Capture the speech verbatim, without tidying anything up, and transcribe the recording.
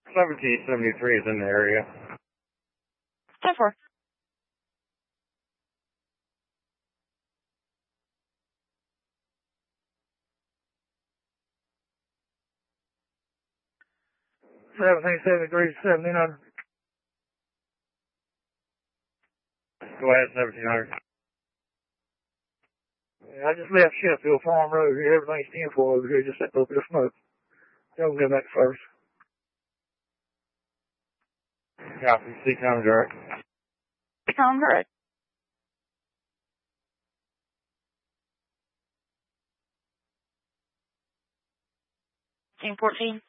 seventeen seventy-three is in the area. ten four. seventeen seventy-three, seventeen hundred. Go ahead, seventeen hundred. Yeah, I just left Sheffield Farm Road here. Everything's ten four over here, just that little bit of smoke. Don't go back first. Copy, C-Com direct. C-Com direct. Team fourteen.